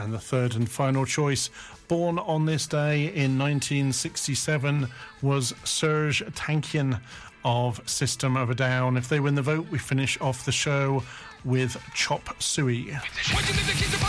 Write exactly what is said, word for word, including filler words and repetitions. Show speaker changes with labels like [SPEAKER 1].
[SPEAKER 1] And the third and final choice, born on this day in nineteen sixty-seven, was Serge Tankian of System of a Down. If they win the vote, we finish off the show with Chop Suey.